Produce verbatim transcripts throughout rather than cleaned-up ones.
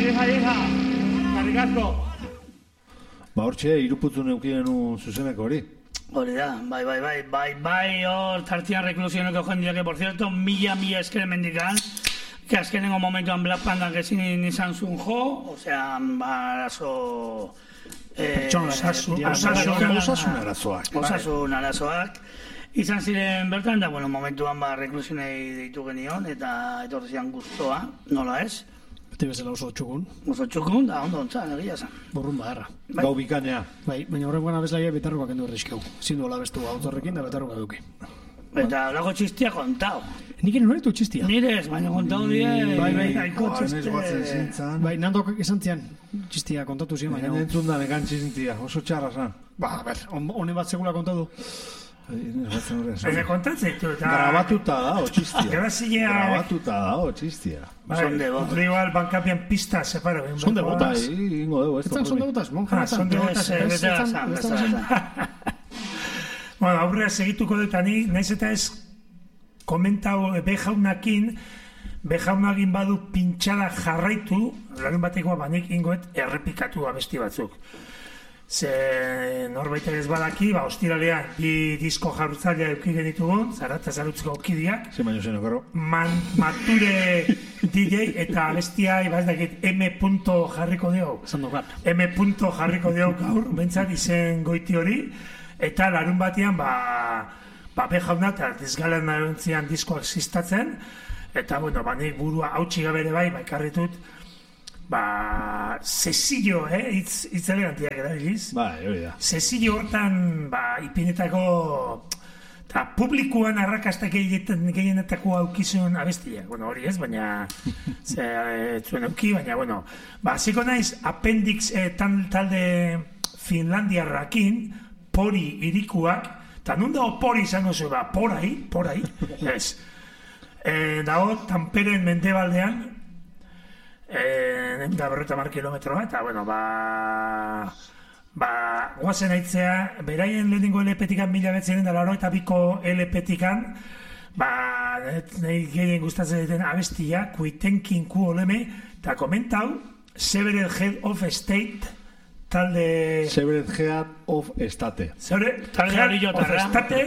Hija, hija, karrikasko. Ba, hortxe, iruputzu neukien un zuzeneko hori. Hori da, bai, bai, bai, bai, bai, hor, tartian reklusioneko jendia, que, por cierto, mila, mila eskere mendikan, que azkenengo momentuan Black Panda gezin izan zuen jo, osea, ba, arazo... Osasun arazoak. Osasun arazoak. Izan ziren bertan, da, bueno, momentuan ba, reklusionei deitu genion, eta etorri zian guztoa, nola ez? Bete bezala oso txukun. Oso txukun, da, ondo ontzan, egia zan. Borrun badarra. Bai. Gau bikainea. Bai, baina horrengoan abeslaia betarruak endu erreskeu. Zindu alabestu autorrekin da betarruak eduki. Eta lago txistia kontau. Nik ere noretu txistia? Nire ez, baina kontau die... Bai, bai, aiko txiste... Bai, nandok esan zian txistia kontatu zian, baina... Baina entzun da nekan txistia, oso txarra zan. Ba, ber, honen bat segula kontatu. Baina kontatzen ditu eta... Grabatuta da, o txistia. Grabazilea... Grabatuta da, o txistia. Son de botas. Igual bankapian pista separo. Son de botas. Bai, ingo dugu, esto. Son de botas, monja. Ah, son de botas. Bueno, aurrera segituko dut ani, naiz eta ez komentau bejaunakin, bejaunakin badu pintxala jarraitu, larun batekoa banik ingoet errepikatu abesti batzuk. Ze norbait ez badaki, ba, ostiralean bi disko jarrutzailea euki genitugun, Zarata Zarutzko kidiak. Ze baino zen, okaro. Man, Mature D J eta abestia, iba ez dakit, M. jarriko diog. Zandokan. M. jarriko diog gaur, bentsat izen goiti hori. Eta larun batean, ba, ba bejauna eta dizgalen naruntzian diskoak existatzen. Eta, bueno, ba, nik burua hautsi gabere bai, ba, ikarritut, ba, sesillo, eh, itz, itz elegantiak erabiliz. Bai, hori da. Sesillo hortan, ba, ipinetako, eta publikuan arrakasta gehienetako aukizun abestia. Bueno, hori ez, baina, ze, e, zuen auki, baina, bueno, ba, ziko naiz, Appendix e, talde Finlandiarrakin, Pori irikuak, eta nun dago Pori izango zuen, ba, porai, porai, ez. E, dago, Tamperen mendebaldean, e, da berreta mar kilometroa, eta, bueno, ba, ba, guazen aitzea, beraien lehenengo L P-tikan mila betzen da laro eta biko L P-tikan, ba, nahi gehien gustatzen duten abestia, kuitenkin ku oleme, eta komentau, Severed Head of State, talde... Severed Head of State. Severed Head of State.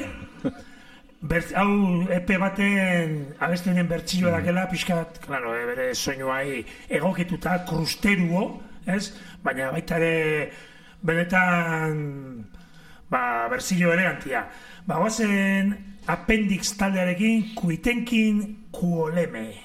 Hau epe baten abestenen bertxilloa dakela, pixkat, klaro, e, bere soinuai egokituta, krusteruo, ez? Baina baita ere, benetan, ba, bertxillo elegantia. Ba, guazen Appendix taldearekin, kuitenkin kuoleme.